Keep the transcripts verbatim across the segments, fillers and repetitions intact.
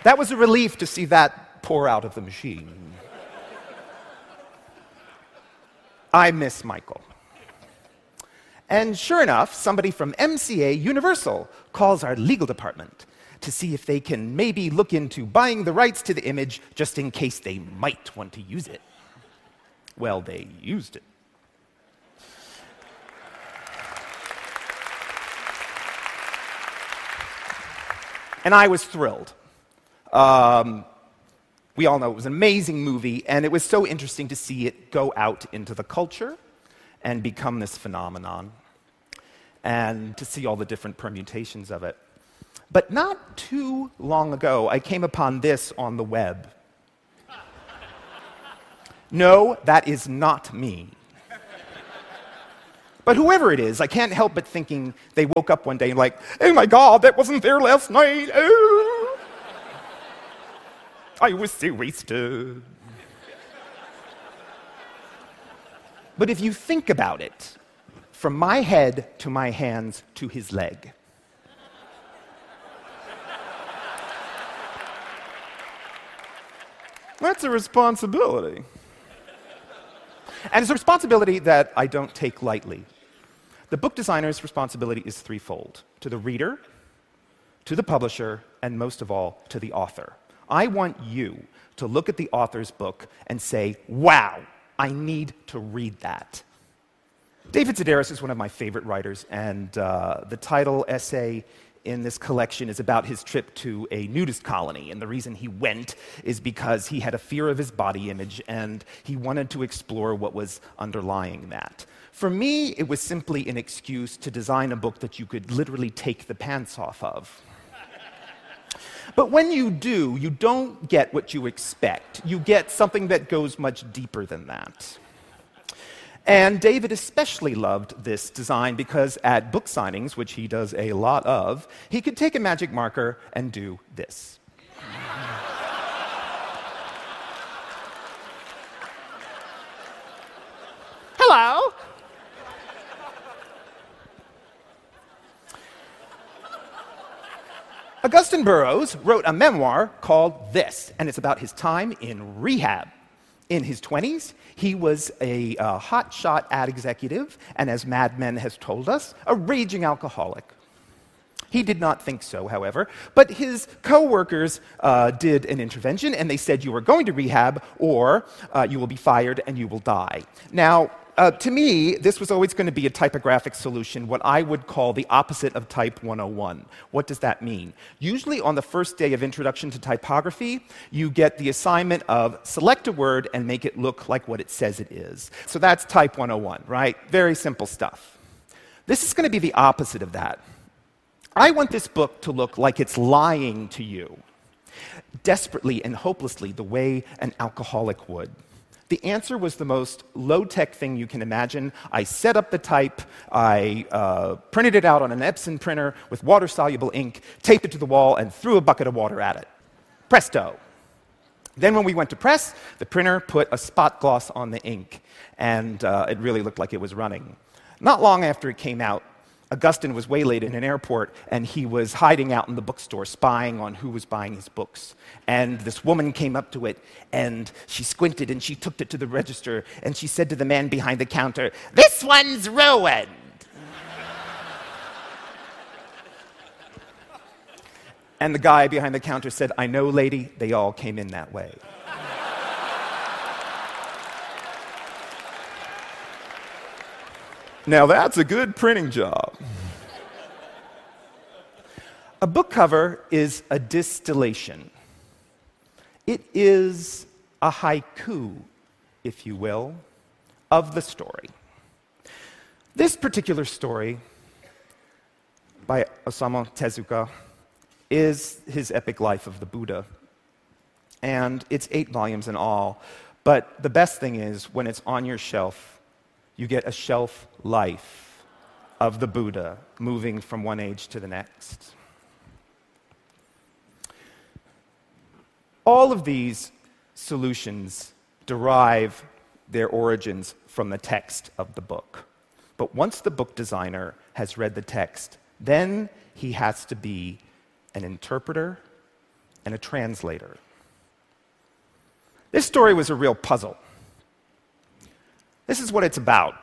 That was a relief to see that pour out of the machine. I miss Michael. And sure enough, somebody from M C A Universal calls our legal department to see if they can maybe look into buying the rights to the image just in case they might want to use it. Well, they used it. And I was thrilled. Um, we all know it was an amazing movie, and it was so interesting to see it go out into the culture and become this phenomenon, and to see all the different permutations of it. But not too long ago, I came upon this on the web. No, that is not me. But whoever it is, I can't help but thinking they woke up one day and like, oh my God, that wasn't there last night. Oh, I was so wasted. But if you think about it, from my head to my hands to his leg, that's a responsibility. And it's a responsibility that I don't take lightly. The book designer's responsibility is threefold: to the reader, to the publisher, and most of all, to the author. I want you to look at the author's book and say, wow, I need to read that. David Sedaris is one of my favorite writers, and uh, the title essay in this collection is about his trip to a nudist colony, and the reason he went is because he had a fear of his body image, and he wanted to explore what was underlying that. For me, it was simply an excuse to design a book that you could literally take the pants off of. But when you do, you don't get what you expect. You get something that goes much deeper than that. And David especially loved this design because at book signings, which he does a lot of, he could take a magic marker and do this. Hello. Augustin Burroughs wrote a memoir called This, and it's about his time in rehab. In his twenties, he was a uh, hotshot ad executive, and as Mad Men has told us, a raging alcoholic. He did not think so, however, but his co-workers uh, did an intervention, and they said, you are going to rehab, or uh, you will be fired and you will die. Now, uh, to me, this was always going to be a typographic solution, what I would call the opposite of Type one oh one. What does that mean? Usually on the first day of introduction to typography, you get the assignment of select a word and make it look like what it says it is. So that's Type one oh one, right? Very simple stuff. This is going to be the opposite of that. I want this book to look like it's lying to you, desperately and hopelessly, the way an alcoholic would. The answer was the most low-tech thing you can imagine. I set up the type, I uh, printed it out on an Epson printer with water-soluble ink, taped it to the wall, and threw a bucket of water at it. Presto. Then when we went to press, the printer put a spot gloss on the ink, and uh, it really looked like it was running. Not long after it came out, Augustin was waylaid in an airport, and he was hiding out in the bookstore, spying on who was buying his books. And this woman came up to it, and she squinted, and she took it to the register, and she said to the man behind the counter, "This one's ruined." And the guy behind the counter said, "I know, lady, they all came in that way." Now that's a good printing job. A book cover is a distillation. It is a haiku, if you will, of the story. This particular story by Osamu Tezuka is his epic life of the Buddha. And it's eight volumes in all. But the best thing is, when it's on your shelf, you get a shelf life of the Buddha moving from one age to the next. All of these solutions derive their origins from the text of the book. But once the book designer has read the text, then he has to be an interpreter and a translator. This story was a real puzzle. This is what it's about.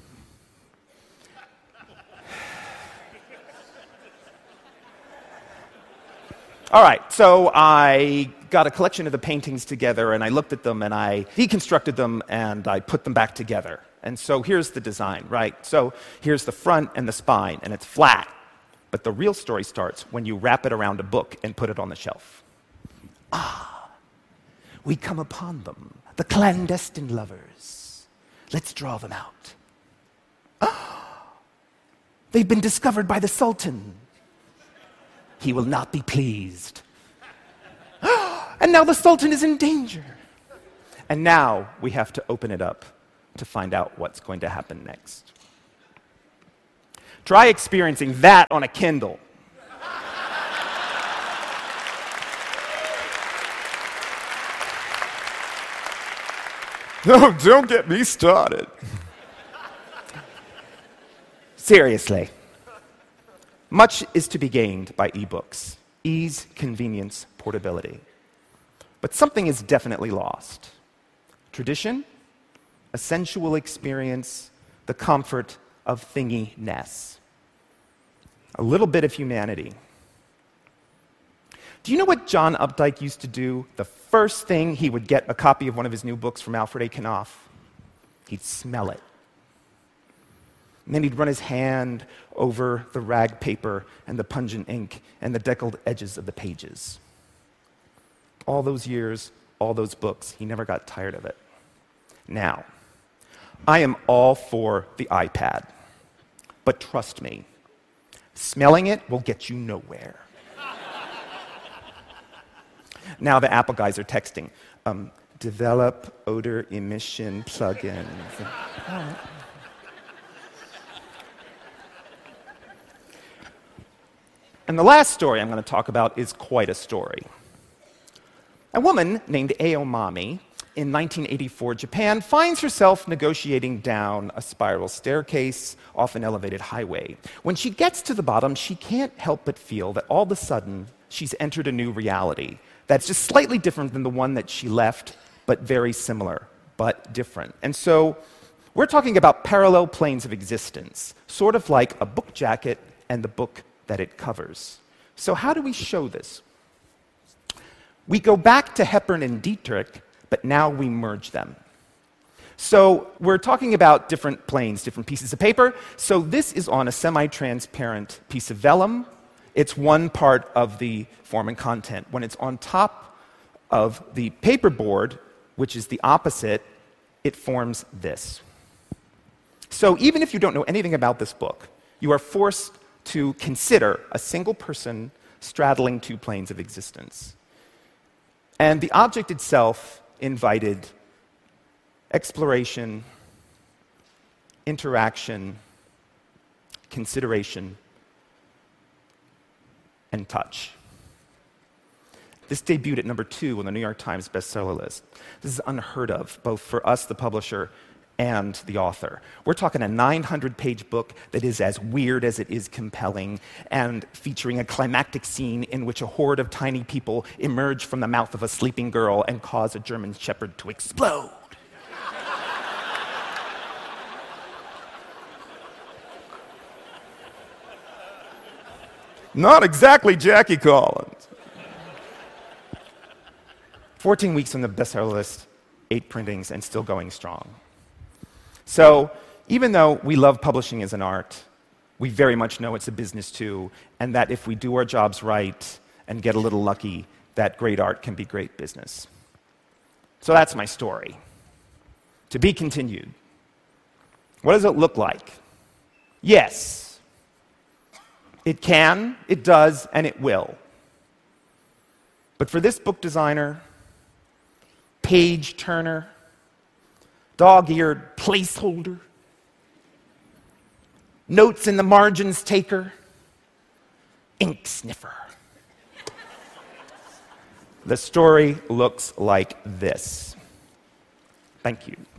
All right, so I got a collection of the paintings together, and I looked at them, and I deconstructed them, and I put them back together. And so here's the design, right? So here's the front and the spine, and it's flat. But the real story starts when you wrap it around a book and put it on the shelf. Ah, we come upon them, the clandestine lovers. Let's draw them out. Ah, they've been discovered by the Sultan. He will not be pleased. And now the Sultan is in danger. And now we have to open it up to find out what's going to happen next. Try experiencing that on a Kindle. No, don't get me started. Seriously. Much is to be gained by ebooks: ease, convenience, portability. But something is definitely lost. Tradition, a sensual experience, the comfort of thingy-ness. A little bit of humanity. Do you know what John Updike used to do? The first thing he would get a copy of one of his new books from Alfred A. Knopf, he'd smell it. And then he'd run his hand over the rag paper and the pungent ink and the deckled edges of the pages. All those years, all those books, he never got tired of it. Now, I am all for the iPad. But trust me, smelling it will get you nowhere. Now the Apple guys are texting, um, develop odor emission plugins. And the last story I'm going to talk about is quite a story. A woman named Aomami in nineteen eighty-four Japan finds herself negotiating down a spiral staircase off an elevated highway. When she gets to the bottom, she can't help but feel that all of a sudden she's entered a new reality that's just slightly different than the one that she left, but very similar, but different. And so we're talking about parallel planes of existence, sort of like a book jacket and the book that it covers. So how do we show this? We go back to Hepburn and Dietrich, but now we merge them. So we're talking about different planes, different pieces of paper. So this is on a semi-transparent piece of vellum. It's one part of the form and content. When it's on top of the paperboard, which is the opposite, it forms this. So even if you don't know anything about this book, you are forced to consider a single person straddling two planes of existence. And the object itself invited exploration, interaction, consideration, and touch. This debuted at number two on the New York Times bestseller list. This is unheard of, both for us, the publisher, and the author. We're talking a nine hundred page book that is as weird as it is compelling, and featuring a climactic scene in which a horde of tiny people emerge from the mouth of a sleeping girl and cause a German shepherd to explode. Not exactly Jackie Collins. fourteen weeks on the bestseller list, eight printings, and still going strong. So even though we love publishing as an art, we very much know it's a business too, and that if we do our jobs right and get a little lucky, that great art can be great business. So that's my story. To be continued. What does it look like? Yes. It can, it does, and it will. But for this book designer, page turner, dog-eared placeholder, notes in the margins taker, ink sniffer. The story looks like this. Thank you.